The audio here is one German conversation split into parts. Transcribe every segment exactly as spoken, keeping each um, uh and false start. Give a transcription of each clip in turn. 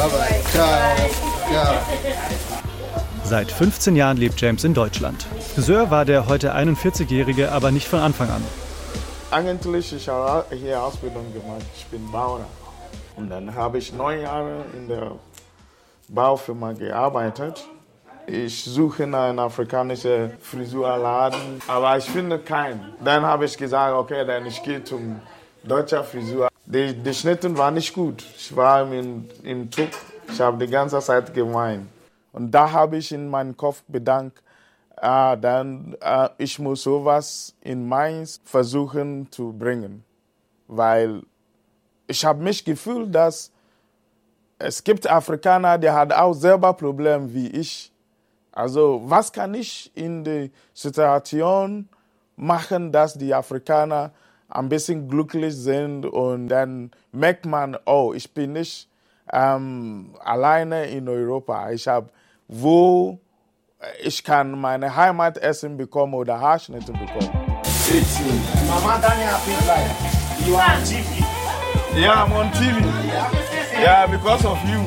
bye. Ciao. Ciao. Seit fünfzehn Jahren lebt James in Deutschland. Friseur war der heute einundvierzigjährige aber nicht von Anfang an. Eigentlich ich habe hier Ausbildung gemacht. Ich bin Bauer. Und dann habe ich neun Jahre in der Baufirma gearbeitet. Ich suche nach einem afrikanischen Frisurladen, aber ich finde keinen. Dann habe ich gesagt, okay, dann ich gehe zum deutschen Frisur. Die, die Schnitte waren nicht gut. Ich war im, im Zug, ich habe die ganze Zeit geweint. Und da habe ich in meinem Kopf bedankt, ah, dann, ah, ich muss sowas in Mainz versuchen zu bringen. Weil ich habe mich gefühlt, dass es gibt Afrikaner, die haben auch selber Probleme wie ich. Also was kann ich in der Situation machen, dass die Afrikaner ein bisschen glücklich sind und dann merkt man, oh, ich bin nicht ähm, alleine in Europa. Ich habe, wo ich kann meine Heimatessen bekommen oder Haarschnitte bekommen. Mama Dania, you are on T V. Yeah, I'm on T V. Yeah, because of you.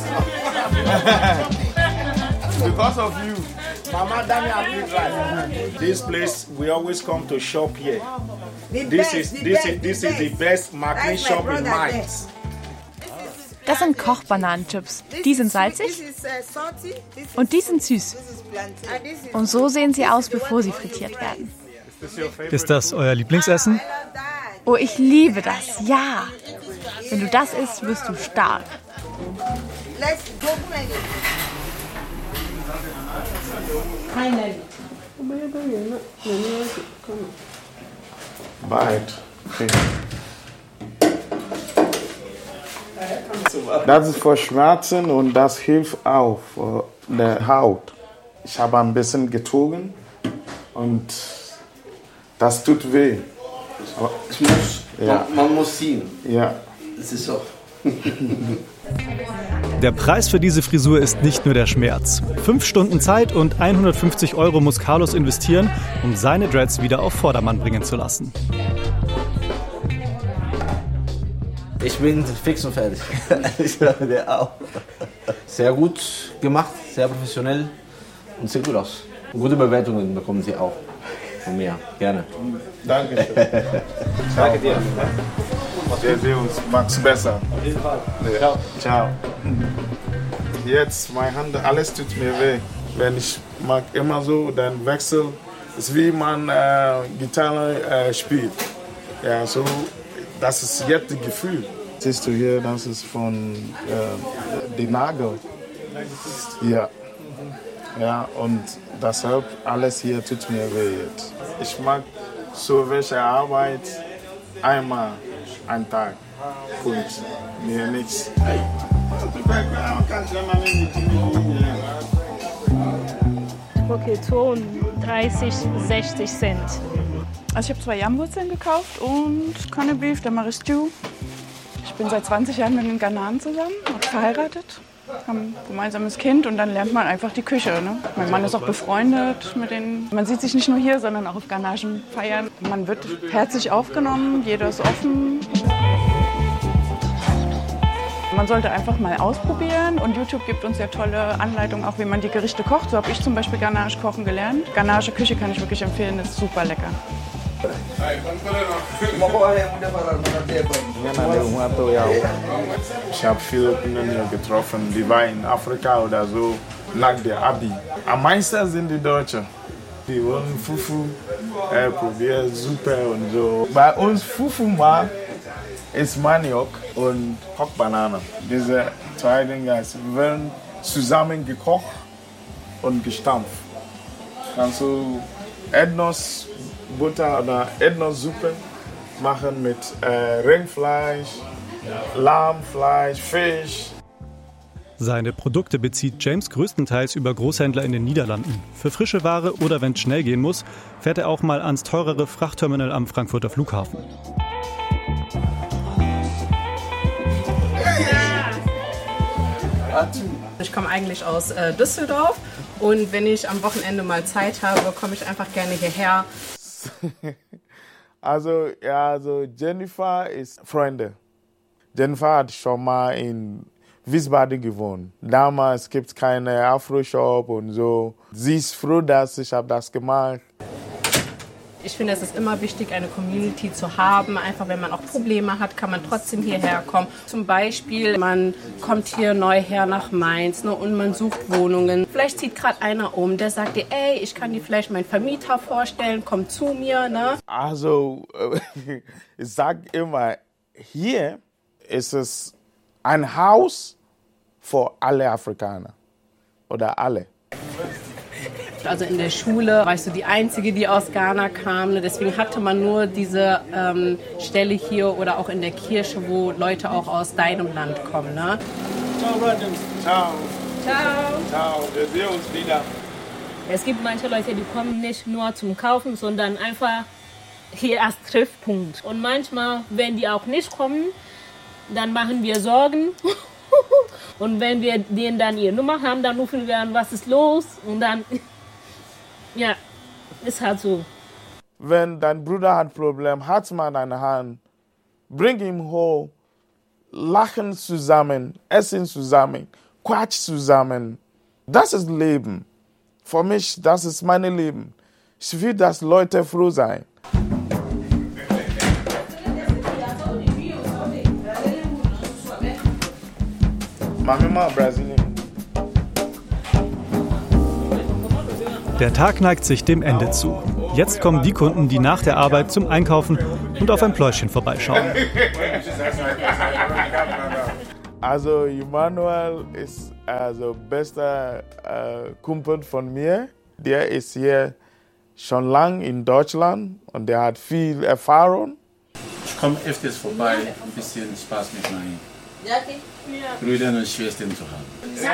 Because of you. Mama Dania, please. This place, we always come to shop here. The This best, is the this best, is this the is the best marketing That's my shop in brother Mainz. Das sind Kochbananenchips. Die sind salzig und die sind süß. Und so sehen sie aus, bevor sie frittiert werden. Ist das euer Lieblingsessen? Oh, ich liebe das, ja. Wenn du das isst, wirst du stark. Let's go play. Bite. Okay. Das ist für Schmerzen und das hilft auch für die Haut. Ich habe ein bisschen gezogen und das tut weh. Aber es muss, Ja. man, man muss ziehen. Ja. Das ist so. Der Preis für diese Frisur ist nicht nur der Schmerz. Fünf Stunden Zeit und hundertfünfzig Euro muss Carlos investieren, um seine Dreads wieder auf Vordermann bringen zu lassen. Ich bin fix und fertig. Ich glaube, der auch. Sehr gut gemacht, sehr professionell und sieht gut aus. Gute Bewertungen bekommen Sie auch von mir. Gerne. Danke schön. Danke dir. Wir sehen uns. Max besser. Ciao. Ciao. Jetzt, meine Hand, alles tut mir weh. Wenn ich mag immer so, dann wechsel. Es ist wie man äh, Gitarre äh, spielt. Ja, so, das ist jetzt das Gefühl. Siehst du hier, das ist von äh, die Nagel. Ja. Ja, und deshalb alles hier tut mir weh jetzt. Ich mag so welche Arbeit einmal am Tag. Und mir nichts. Okay, Ton dreißig, sechzig Cent. Also ich habe zwei Yam-Wurzeln gekauft und Corned Beef, der mache ich Stew. Ich bin seit zwanzig Jahren mit den Ghananen zusammen, auch verheiratet, haben ein gemeinsames Kind und dann lernt man einfach die Küche. Ne? Mein Mann ist auch befreundet mit denen. Man sieht sich nicht nur hier, sondern auch auf ghanaischen Feiern. Man wird herzlich aufgenommen, jeder ist offen. Man sollte einfach mal ausprobieren und YouTube gibt uns ja tolle Anleitungen, auch wie man die Gerichte kocht. So habe ich zum Beispiel ghanaische kochen gelernt. Ghanaische Küche kann ich wirklich empfehlen, ist super lecker. Ich habe viele Kunden hier getroffen, die waren in Afrika oder so, nach der Abi. Am meisten sind die Deutschen. Die wollen Fufu äh, probieren, Suppe und so. Bei uns Fufu mal ist Maniok und Kochbanane. Diese zwei Dinge werden zusammen gekocht und gestampft. Kannst du Erdnussbutter oder Erdnusssuppe machen mit äh, Rindfleisch, Lammfleisch, Fisch. Seine Produkte bezieht James größtenteils über Großhändler in den Niederlanden. Für frische Ware oder wenn es schnell gehen muss, fährt er auch mal ans teurere Frachtterminal am Frankfurter Flughafen. Ich komme eigentlich aus äh, Düsseldorf und wenn ich am Wochenende mal Zeit habe, komme ich einfach gerne hierher. Also, ja, also Jennifer ist Freunde. Jennifer hat schon mal in Wiesbaden gewohnt. Damals gibt es keine Afro-Shop und so. Sie ist froh, dass ich habe das gemacht. Ich finde, es ist immer wichtig, eine Community zu haben. Einfach, wenn man auch Probleme hat, kann man trotzdem hierher kommen. Zum Beispiel, man kommt hier neu her nach Mainz, ne, und man sucht Wohnungen. Vielleicht zieht gerade einer um, der sagt dir, ey, ich kann dir vielleicht meinen Vermieter vorstellen, komm zu mir. Ne? Also, ich sage immer, hier ist es ein Haus für alle Afrikaner oder alle. Also in der Schule warst du die Einzige, die aus Ghana kam. Ne? Deswegen hatte man nur diese ähm, Stelle hier oder auch in der Kirche, wo Leute auch aus deinem Land kommen. Ne? Ciao, Brandon. Ciao. Ciao. Ciao. Wir sehen uns wieder. Es gibt manche Leute, die kommen nicht nur zum Kaufen, sondern einfach hier als Treffpunkt. Und manchmal, wenn die auch nicht kommen, dann machen wir Sorgen. Und wenn wir denen dann ihre Nummer haben, dann rufen wir an, was ist los? Und dann, ja, ist halt so. Wenn dein Bruder hat ein Problem, hat man eine Hand, bring ihn hoch, lachen zusammen, essen zusammen, Quatsch zusammen. Das ist Leben. Für mich, das ist mein Leben. Ich will, dass Leute froh sein. Der Tag neigt sich dem Ende zu. Jetzt kommen die Kunden, die nach der Arbeit zum Einkaufen und auf ein Pläuschchen vorbeischauen. Also Emmanuel ist also bester äh, Kumpel von mir. Der ist hier schon lang in Deutschland und der hat viel Erfahrung. Ich komme öfters vorbei, ein bisschen Spaß mit meinen Brüdern und Schwestern zu haben.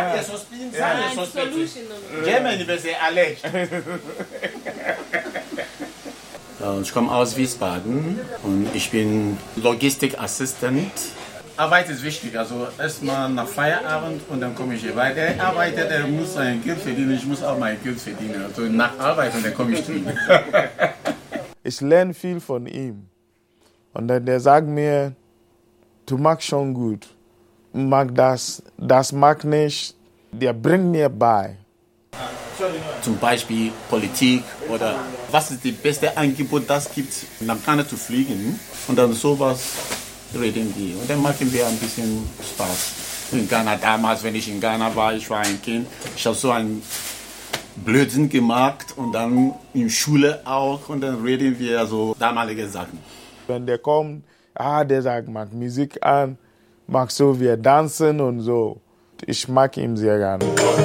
Ich komme aus Wiesbaden und ich bin Logistikassistent. Arbeit ist wichtig, also erstmal nach Feierabend und dann komme ich hier. Weil der arbeitet, der muss sein Geld verdienen, ich muss auch mein Geld verdienen. Also nach Arbeit und dann komme ich zu ihm. Ich lerne viel von ihm. Und dann der sagt mir, du machst schon gut. Mag das, das mag nicht. Der bringt mir bei. Zum Beispiel Politik oder was ist das beste Angebot, das gibt, nach Ghana zu fliegen. Und dann sowas reden wir. Und dann machen wir ein bisschen Spaß. In Ghana damals, wenn ich in Ghana war, ich war ein Kind, ich habe so einen Blödsinn gemacht und dann in der Schule auch. Und dann reden wir so damalige Sachen. Wenn der kommt, ah, der sagt, mag Musik an, mag so, wir tanzen und so. Ich mag ihn sehr gerne.